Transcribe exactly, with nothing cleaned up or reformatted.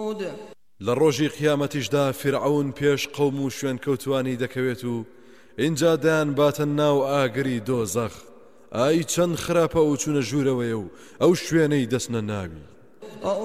مردود لروجي قيامتش دا فرعون بيش قوم شوين كوتواني دكويتو اینجا دان باتن ناو ئاگری دۆزەخ ئای چەند خراپە و چوونە ژوورەوەیە و ئەو شوێنەی دەچنە ناوی